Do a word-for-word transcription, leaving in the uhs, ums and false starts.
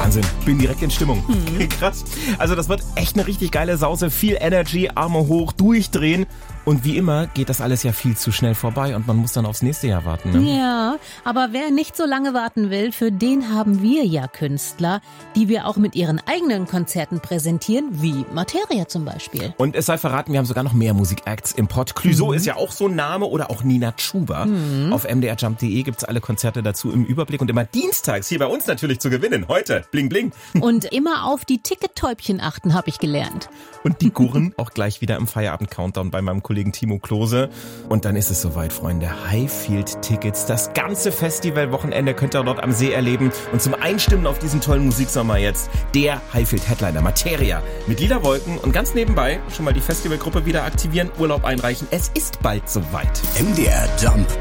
Wahnsinn, bin direkt in Stimmung. Mhm. Krass. Also das wird echt eine richtig geile Sause. Viel Energy, Arme hoch, durchdrehen. Und wie immer geht das alles ja viel zu schnell vorbei und man muss dann aufs nächste Jahr warten. Ne? Ja, aber wer nicht so lange warten will, für den haben wir ja Künstler, die wir auch mit ihren eigenen Konzerten präsentieren, wie Materia zum Beispiel. Und es sei verraten, wir haben sogar noch mehr Musikacts im Pott. Clouseau mhm. ist ja auch so ein Name oder auch Nina Chuba. Mhm. Auf m d r jump punkt d e gibt's alle Konzerte dazu im Überblick und immer dienstags hier bei uns natürlich zu gewinnen. Heute, bling bling. Und immer auf die Tickettäubchen achten, habe ich gelernt. Und die Gurren auch gleich wieder im Feierabend-Countdown bei meinem Kollegen Timo Klose. Und dann ist es soweit, Freunde. Highfield-Tickets. Das ganze Festivalwochenende könnt ihr dort am See erleben. Und zum Einstimmen auf diesen tollen Musiksommer jetzt der Highfield-Headliner Materia. Mit Lila Wolken und ganz nebenbei schon mal die Festivalgruppe wieder aktivieren, Urlaub einreichen. Es ist bald soweit. M D R Jump